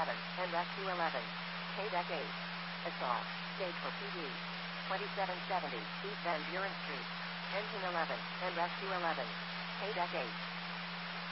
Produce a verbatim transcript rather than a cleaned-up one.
seven, and rescue eleven. K-Deck eight. Assault. Stage for P D. twenty-seven seventy, East Van Buren Street. Engine eleven, and rescue eleven. K-Deck eight.